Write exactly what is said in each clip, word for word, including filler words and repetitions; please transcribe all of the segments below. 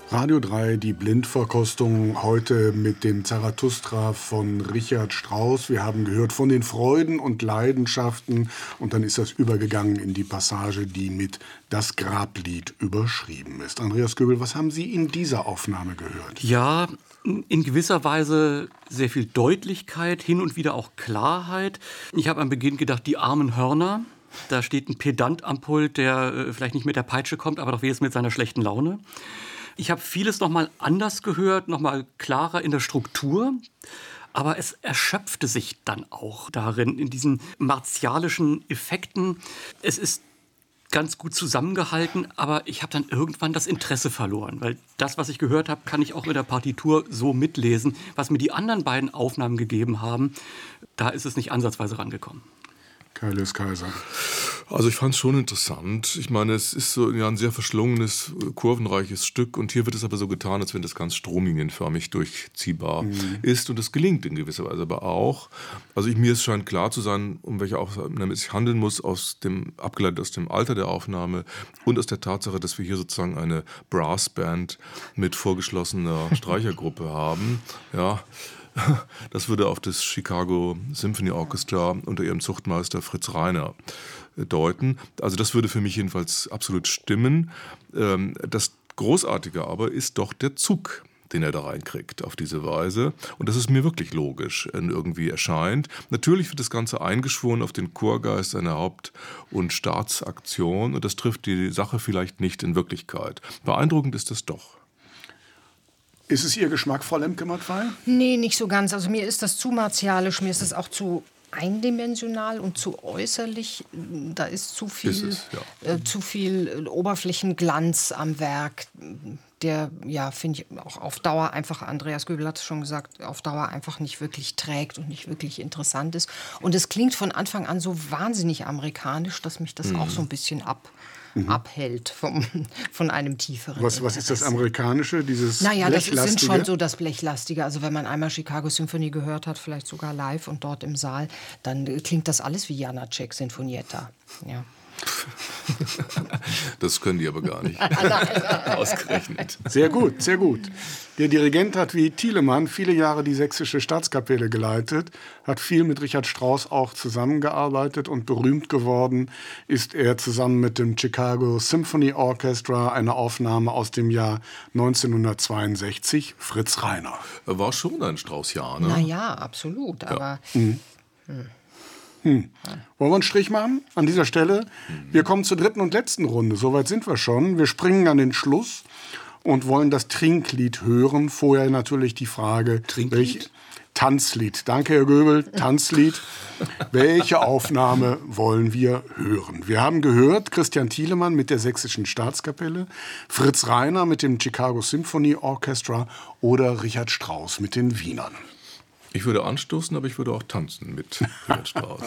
Radio drei, die Blindverkostung, heute mit dem Zarathustra von Richard Strauss. Wir haben gehört von den Freuden und Leidenschaften und dann ist das übergegangen in die Passage, die mit Das Grablied überschrieben ist. Andreas Göbel, was haben Sie in dieser Aufnahme gehört? Ja, in gewisser Weise sehr viel Deutlichkeit, hin und wieder auch Klarheit. Ich habe am Beginn gedacht, die armen Hörner. Da steht ein Pedant am Pult, der äh, vielleicht nicht mit der Peitsche kommt, aber doch wenigstens mit seiner schlechten Laune. Ich habe vieles noch mal anders gehört, noch mal klarer in der Struktur. Aber es erschöpfte sich dann auch darin, in diesen martialischen Effekten. Es ist ganz gut zusammengehalten, aber ich habe dann irgendwann das Interesse verloren. Weil das, was ich gehört habe, kann ich auch in der Partitur so mitlesen. Was mir die anderen beiden Aufnahmen gegeben haben, da ist es nicht ansatzweise rangekommen. Kaius Kaiser. Also ich fand es schon interessant. Ich meine, es ist so ja, ein sehr verschlungenes, kurvenreiches Stück und hier wird es aber so getan, als wenn das ganz stromlinienförmig durchziehbar mhm. ist und es gelingt in gewisser Weise aber auch. Also ich, mir ist scheint klar zu sein, um welche Aufnahme es sich handeln muss, aus dem, abgeleitet aus dem Alter der Aufnahme und aus der Tatsache, dass wir hier sozusagen eine Brassband mit vorgeschlossener Streichergruppe haben. Ja. Das würde auf das Chicago Symphony Orchestra unter ihrem Zuchtmeister Fritz Reiner deuten. Also das würde für mich jedenfalls absolut stimmen. Das Großartige aber ist doch der Zug, den er da reinkriegt auf diese Weise. Und das ist mir wirklich logisch irgendwie erscheint. Natürlich wird das Ganze eingeschworen auf den Chorgeist einer Haupt- und Staatsaktion. Und das trifft die Sache vielleicht nicht in Wirklichkeit. Beeindruckend ist das doch. Ist es Ihr Geschmack, Frau Lemke-Mattwey? Nee, nicht so ganz. Also mir ist das zu martialisch, mir ist das auch zu eindimensional und zu äußerlich. Da ist zu viel, ist es, ja. äh, zu viel Oberflächenglanz am Werk, der, ja, finde ich, auch auf Dauer einfach, Andreas Göbel hat es schon gesagt, auf Dauer einfach nicht wirklich trägt und nicht wirklich interessant ist. Und es klingt von Anfang an so wahnsinnig amerikanisch, dass mich das mhm. auch so ein bisschen ab... Mhm. abhält vom, von einem tieferen was, was ist das Amerikanische, dieses Naja, das Blechlastige? sind schon so das Blechlastige. Also wenn man einmal Chicago Symphony gehört hat, vielleicht sogar live und dort im Saal, dann klingt das alles wie Janáček Sinfonietta. Ja. Das können die aber gar nicht. Ausgerechnet. Sehr gut, sehr gut. Der Dirigent hat wie Thielemann viele Jahre die Sächsische Staatskapelle geleitet, hat viel mit Richard Strauss auch zusammengearbeitet und berühmt geworden ist er zusammen mit dem Chicago Symphony Orchestra, eine Aufnahme aus dem Jahr neunzehnhundertzweiundsechzig, Fritz Reiner. War schon ein Strauss-Jahr, ne? Na ja, absolut, aber... Ja. Mhm. Hm. Hm. Wollen wir einen Strich machen an dieser Stelle? Wir kommen zur dritten und letzten Runde. Soweit sind wir schon. Wir springen an den Schluss und wollen das Trinklied hören. Vorher natürlich die Frage... Trinklied? Welch, Tanzlied. Danke, Herr Göbel. Tanzlied. Welche Aufnahme wollen wir hören? Wir haben gehört Christian Thielemann mit der Sächsischen Staatskapelle, Fritz Reiner mit dem Chicago Symphony Orchestra oder Richard Strauss mit den Wienern. Ich würde anstoßen, aber ich würde auch tanzen mit Richard Strauss.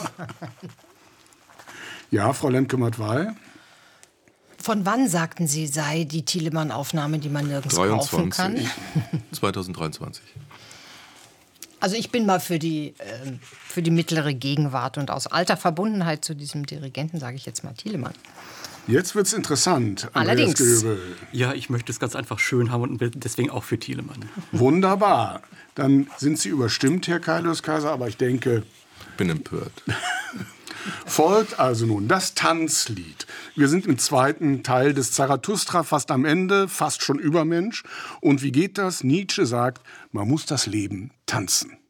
Ja, Frau Lemke-Mattwey? Von wann, sagten Sie, sei die Thielemann-Aufnahme, die man nirgends kaufen kann? zweitausenddreiundzwanzig. Also ich bin mal für die, äh, für die mittlere Gegenwart und aus alter Verbundenheit zu diesem Dirigenten sage ich jetzt mal Thielemann. Jetzt wird's interessant. Allerdings. Göbel. Ja, ich möchte es ganz einfach schön haben und bin deswegen auch für Thielemann. Wunderbar. Dann sind Sie überstimmt, Herr Kaius Kaiser, aber ich denke... Bin empört. Folgt also nun das Tanzlied. Wir sind im zweiten Teil des Zarathustra, fast am Ende, fast schon Übermensch. Und wie geht das? Nietzsche sagt, man muss das Leben tanzen.